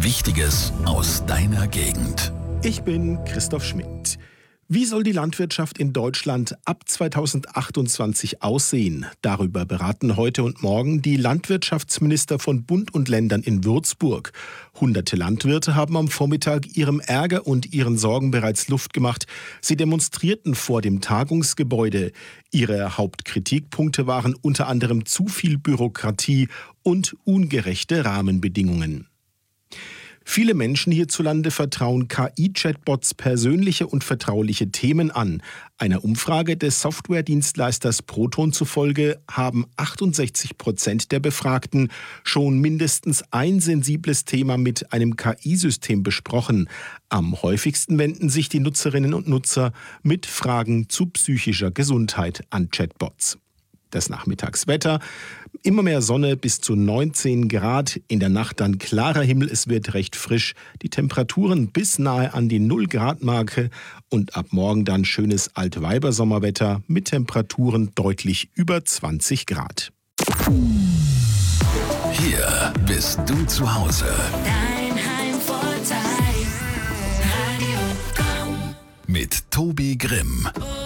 Wichtiges aus deiner Gegend. Ich bin Christoph Schmidt. Wie soll die Landwirtschaft in Deutschland ab 2028 aussehen? Darüber beraten heute und morgen die Landwirtschaftsminister von Bund und Ländern in Würzburg. Hunderte Landwirte haben am Vormittag ihrem Ärger und ihren Sorgen bereits Luft gemacht. Sie demonstrierten vor dem Tagungsgebäude. Ihre Hauptkritikpunkte waren unter anderem zu viel Bürokratie und ungerechte Rahmenbedingungen. Viele Menschen hierzulande vertrauen KI-Chatbots persönliche und vertrauliche Themen an. Einer Umfrage des Softwaredienstleisters Proton zufolge haben 68% der Befragten schon mindestens ein sensibles Thema mit einem KI-System besprochen. Am häufigsten wenden sich die Nutzerinnen und Nutzer mit Fragen zu psychischer Gesundheit an Chatbots. Das Nachmittagswetter: immer mehr Sonne bis zu 19 Grad, in der Nacht dann klarer Himmel, es wird recht frisch, die Temperaturen bis nahe an die 0-Grad-Marke und ab morgen dann schönes Altweibersommerwetter mit Temperaturen deutlich über 20 Grad. Hier bist du zu Hause. Dein Heimvorteil, Radio Komm. Mit Tobi Grimm.